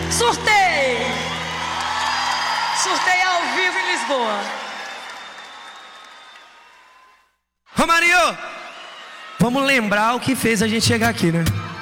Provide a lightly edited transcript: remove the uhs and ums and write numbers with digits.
Surtei! Surtei ao vivo em Lisboa. Romarinho, vamos lembrar o que fez a gente chegar aqui, né?